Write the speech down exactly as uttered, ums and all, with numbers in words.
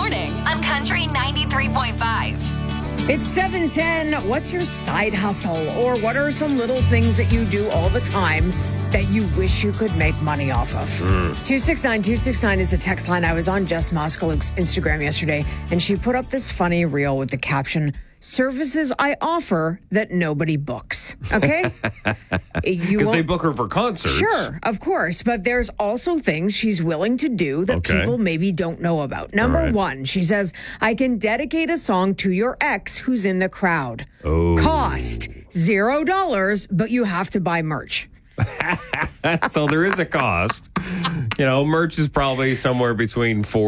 morning on Country ninety-three point five. It's seven ten. What's your side hustle? Or what are some little things that you do all the time that you wish you could make money off of? Mm. two six nine two six nine is the text line. I was on Jess Moskow's Instagram yesterday, and she put up this funny reel with the caption, "Services I offer that nobody books." Okay? Because they book her for concerts. Sure, of course. But there's also things she's willing to do that Okay. people maybe don't know about. Number right. one, she says, "I can dedicate a song to your ex who's in the crowd." Oh. Cost zero dollars, but you have to buy merch. So there is a cost. You know, merch is probably somewhere between four